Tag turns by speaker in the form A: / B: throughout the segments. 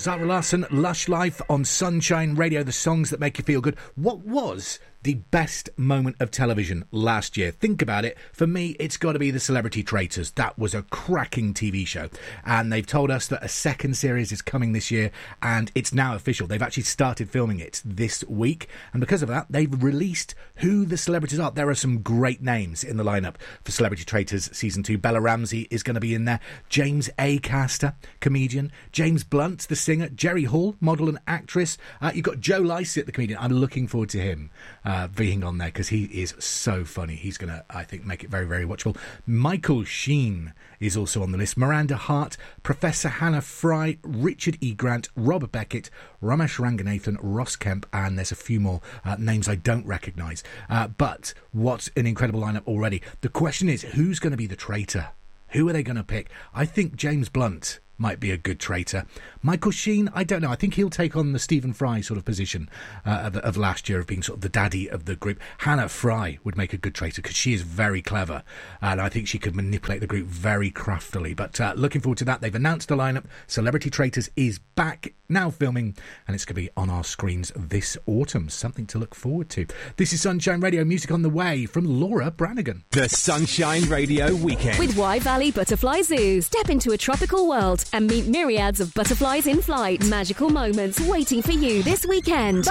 A: Zara Larsson, Lush Life on Sunshine Radio, the songs that make you feel good. What was the best moment of television last year? Think about it. For me, it's got to be The Celebrity Traitors. That was a cracking TV show. And they've told us that a second series is coming this year, and it's now official. They've actually started filming it this week. And because of that, they've released who the celebrities are. There are some great names in the lineup for Celebrity Traitors Season 2. Bella Ramsey is going to be in there. James Acaster, comedian. James Blunt, the singer. Jerry Hall, model and actress. You've got Joe Lycett, the comedian. I'm looking forward to him being on there because he is so funny. He's going to, I think, make it very, very watchable. Michael Sheen is also on the list. Miranda Hart, Professor Hannah Fry, Richard E. Grant, Robert Beckett, Ramesh Ranganathan, Ross Kemp, and there's a few more names I don't recognise. But what an incredible lineup already. The question is, who's going to be the traitor? Who are they going to pick? I think James Blunt might be a good traitor. Michael Sheen, I don't know. I think he'll take on the Stephen Fry sort of position of last year of being sort of the daddy of the group. Hannah Fry would make a good traitor because she is very clever and I think she could manipulate the group very craftily. But looking forward to that. They've announced a lineup. Celebrity Traitors is back, now filming, and it's going to be on our screens this autumn. Something to look forward to. This is Sunshine Radio, music on the way from Laura Branigan.
B: The Sunshine Radio Weekend.
C: With Wye Valley Butterfly Zoo. Step into a tropical world and meet myriads of butterflies in flight. Magical moments waiting for you this weekend.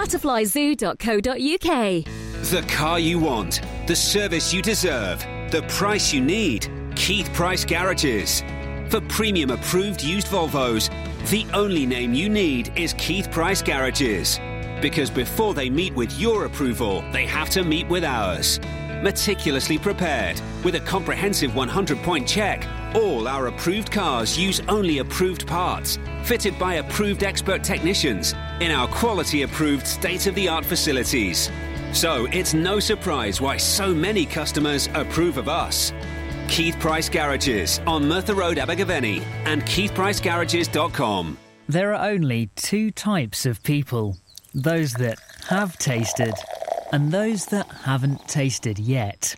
C: Butterflyzoo.co.uk.
D: The car you want, the service you deserve, the price you need. Keith Price Garages. For premium approved used Volvos, the only name you need is Keith Price Garages. Because before they meet with your approval, they have to meet with ours. Meticulously prepared, with a comprehensive 100-point check. All our approved cars use only approved parts, fitted by approved expert technicians in our quality-approved state-of-the-art facilities. So it's no surprise why so many customers approve of us. Keith Price Garages on Merthyr Road, Abergavenny, and keithpricegarages.com.
E: There are only two types of people. Those that have tasted and those that haven't tasted yet.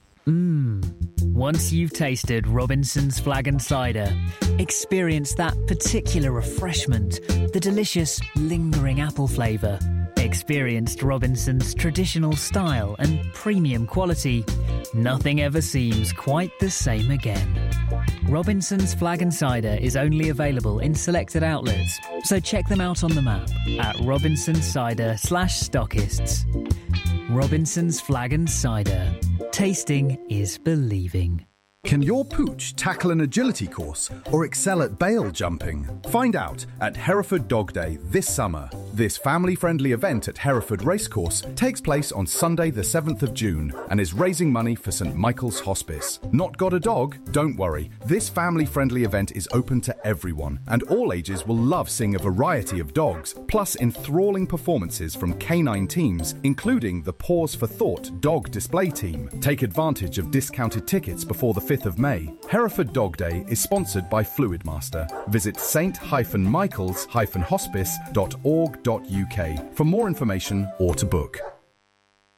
E: Once you've tasted Robinson's Flag and Cider, experience that particular refreshment, the delicious, lingering apple flavour. Experienced Robinson's traditional style and premium quality. Nothing ever seems quite the same again. Robinson's Flag and Cider is only available in selected outlets, so check them out on the map at robinsoncider/stockists. Robinson's Flag and Cider. Tasting is believing.
F: Can your pooch tackle an agility course or excel at bail jumping? Find out at Hereford Dog Day this summer. This family-friendly event at Hereford Racecourse takes place on Sunday the 7th of June and is raising money for St Michael's Hospice. Not got a dog? Don't worry. This family-friendly event is open to everyone and all ages will love seeing a variety of dogs, plus enthralling performances from canine teams, including the Pause for Thought dog display team. Take advantage of discounted tickets before the 5th of May. Hereford Dog Day is sponsored by Fluidmaster. Visit st-michaels-hospice.org.uk for more information or to book.